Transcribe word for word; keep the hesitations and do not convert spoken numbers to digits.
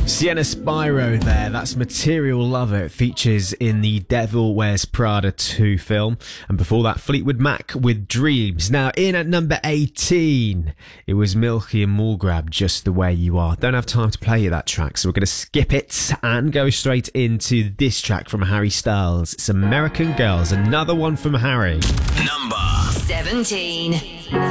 Sienna Spyro there, that's Material Lover. It features in the Devil Wears Prada two film. And before that, Fleetwood Mac with Dreams. Now, in at number eighteen, it was Milky and Mulgrab, Just the Way You Are. Don't have time to play you that track, so we're going to skip it and go straight into this track from Harry Styles. It's American Girls, another one from Harry. Number seventeen.